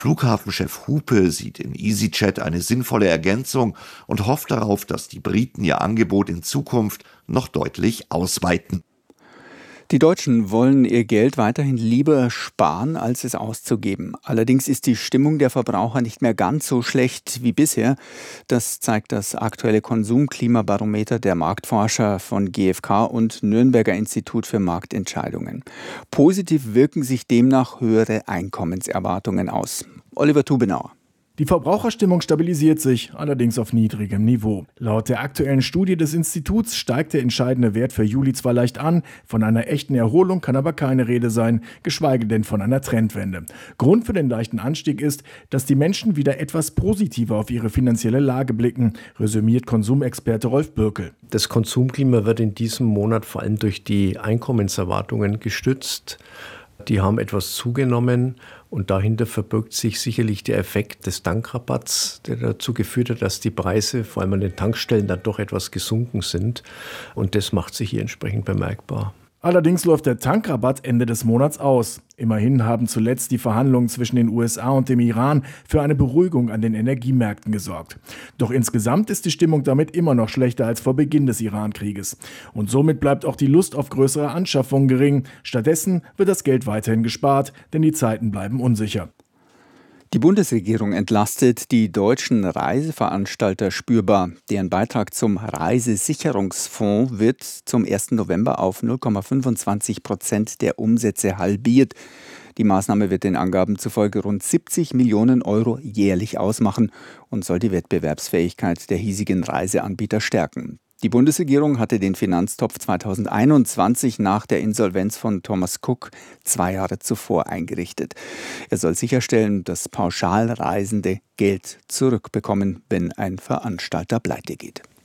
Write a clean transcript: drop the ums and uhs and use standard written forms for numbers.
Flughafenchef Hupe sieht in EasyJet eine sinnvolle Ergänzung und hofft darauf, dass die Briten ihr Angebot in Zukunft noch deutlich ausweiten. Die Deutschen wollen ihr Geld weiterhin lieber sparen, als es auszugeben. Allerdings ist die Stimmung der Verbraucher nicht mehr ganz so schlecht wie bisher. Das zeigt das aktuelle Konsumklimabarometer der Marktforscher von GfK und Nürnberger Institut für Marktentscheidungen. Positiv wirken sich demnach höhere Einkommenserwartungen aus. Oliver Tubenauer. Die Verbraucherstimmung stabilisiert sich, allerdings auf niedrigem Niveau. Laut der aktuellen Studie des Instituts steigt der entscheidende Wert für Juli zwar leicht an, von einer echten Erholung kann aber keine Rede sein, geschweige denn von einer Trendwende. Grund für den leichten Anstieg ist, dass die Menschen wieder etwas positiver auf ihre finanzielle Lage blicken, resümiert Konsumexperte Rolf Bürkel. Das Konsumklima wird in diesem Monat vor allem durch die Einkommenserwartungen gestützt. Die haben etwas zugenommen und dahinter verbirgt sich sicherlich der Effekt des Tankrabatts, der dazu geführt hat, dass die Preise vor allem an den Tankstellen dann doch etwas gesunken sind. Und das macht sich hier entsprechend bemerkbar. Allerdings läuft der Tankrabatt Ende des Monats aus. Immerhin haben zuletzt die Verhandlungen zwischen den USA und dem Iran für eine Beruhigung an den Energiemärkten gesorgt. Doch insgesamt ist die Stimmung damit immer noch schlechter als vor Beginn des Iran-Krieges. Und somit bleibt auch die Lust auf größere Anschaffungen gering. Stattdessen wird das Geld weiterhin gespart, denn die Zeiten bleiben unsicher. Die Bundesregierung entlastet die deutschen Reiseveranstalter spürbar. Deren Beitrag zum Reisesicherungsfonds wird zum 1. November auf 0,25% der Umsätze halbiert. Die Maßnahme wird den Angaben zufolge rund 70 Millionen Euro jährlich ausmachen und soll die Wettbewerbsfähigkeit der hiesigen Reiseanbieter stärken. Die Bundesregierung hatte den Finanztopf 2021 nach der Insolvenz von Thomas Cook 2 Jahre zuvor eingerichtet. Er soll sicherstellen, dass Pauschalreisende Geld zurückbekommen, wenn ein Veranstalter pleite geht.